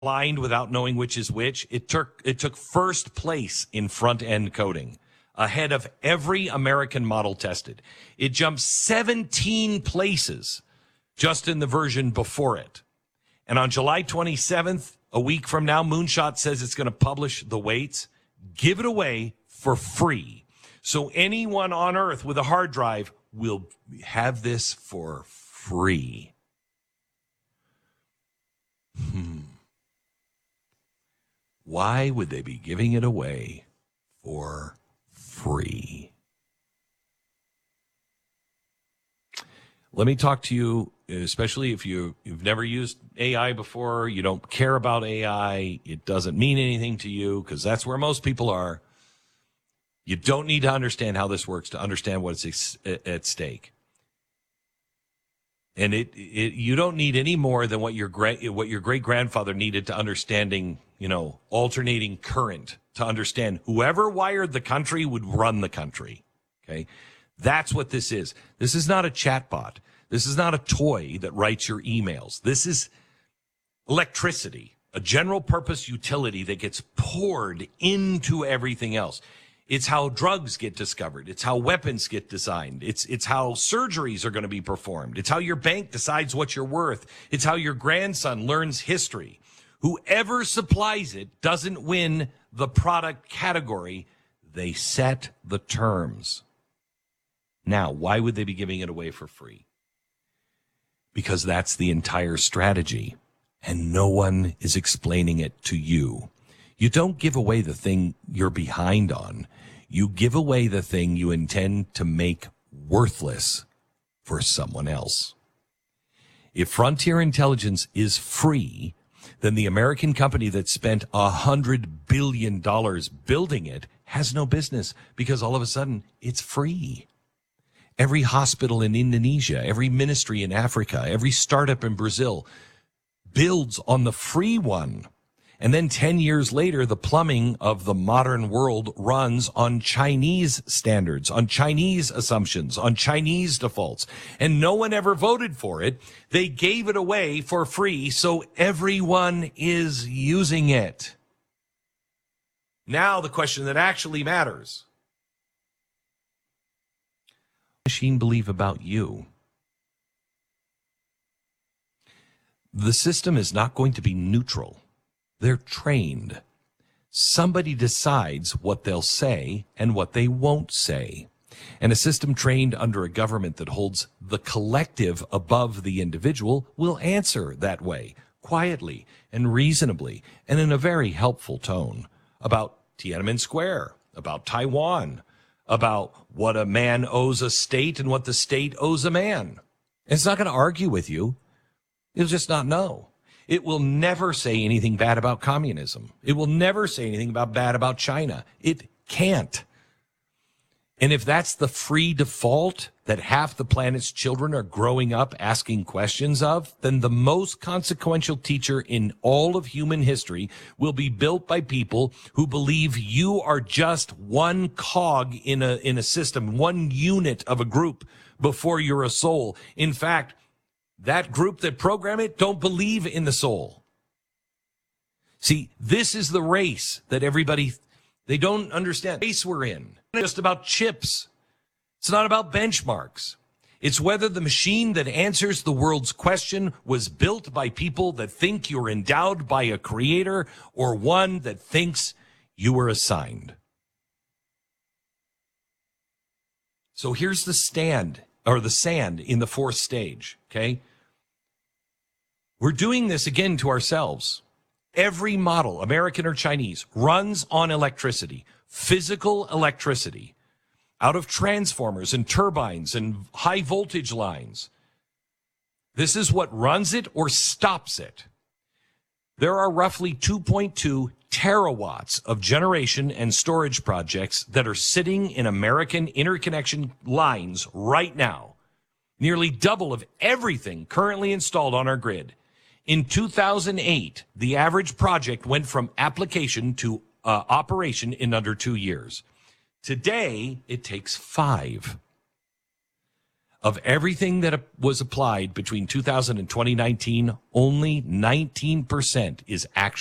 blind without knowing which is which. It took first place in front-end coding, ahead of every American model tested. It jumped 17 places just in the version before it. And on July 27th, a week from now, Moonshot says it's going to publish the weights, give it away for free. So anyone on Earth with a hard drive will have this for free. Why would they be giving it away for free? Let me talk to you, especially if you've never used AI before, you don't care about AI, it doesn't mean anything to you, because that's where most people are. You don't need to understand how this works to understand what's at stake. And you don't need any more than what your great grandfather needed to understanding, alternating current, to understand whoever wired the country would run the country. Okay, that's what this is. This is not a chatbot. This is not a toy that writes your emails. This is electricity, a general purpose utility that gets poured into everything else. It's how drugs get discovered. It's how weapons get designed. It's how surgeries are going to be performed. It's how your bank decides what you're worth. It's how your grandson learns history. Whoever supplies it doesn't win the product category. They set the terms. Now, why would they be giving it away for free? Because that's the entire strategy, and no one is explaining it to you. You don't give away the thing you're behind on. You give away the thing you intend to make worthless for someone else. If Frontier Intelligence is free, then the American company that spent $100 billion building it has no business, because all of a sudden it's free. Every hospital in Indonesia, every ministry in Africa, every startup in Brazil builds on the free one. And then 10 years later, the plumbing of the modern world runs on Chinese standards, on Chinese assumptions, on Chinese defaults. And no one ever voted for it. They gave it away for free, so everyone is using it. Now the question that actually matters. What does the machine believe about you? The system is not going to be neutral. They're trained. Somebody decides what they'll say and what they won't say. And a system trained under a government that holds the collective above the individual will answer that way, quietly and reasonably, and in a very helpful tone, about Tiananmen Square, about Taiwan, about what a man owes a state and what the state owes a man. And it's not going to argue with you. It'll just not know. It will never say anything bad about communism. It will never say anything bad about China. It can't. And if that's the free default that half the planet's children are growing up asking questions of, then the most consequential teacher in all of human history will be built by people who believe you are just one cog in a system, one unit of a group before you're a soul. In fact, that group that program it don't believe in the soul. See, this is the race that they don't understand. The race we're in. It's just about chips. It's not about benchmarks. It's whether the machine that answers the world's question was built by people that think you're endowed by a creator or one that thinks you were assigned. So here's the sand in the fourth stage, okay? We're doing this again to ourselves. Every model, American or Chinese, runs on electricity, physical electricity, out of transformers and turbines and high voltage lines. This is what runs it or stops it. There are roughly 2.2 terawatts of generation and storage projects that are sitting in American interconnection lines right now, nearly double of everything currently installed on our grid. In 2008, the average project went from application to operation in under 2 years. Today, it takes 5. Of everything that was applied between 2000 and 2019, only 19% is actually